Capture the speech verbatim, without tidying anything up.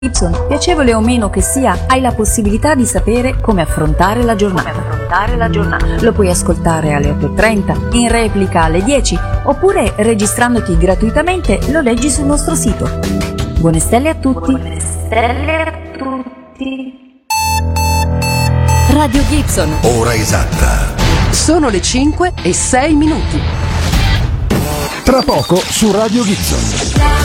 Gibson, piacevole o meno che sia, hai la possibilità di sapere come affrontare la giornata. Come affrontare la giornata. Lo puoi ascoltare alle otto e trenta, in replica alle dieci, oppure registrandoti gratuitamente lo leggi sul nostro sito. Buone stelle a tutti. Buone stelle a tutti. Radio Gibson. Ora esatta. Sono le cinque e sei minuti. Tra poco su Radio Gibson.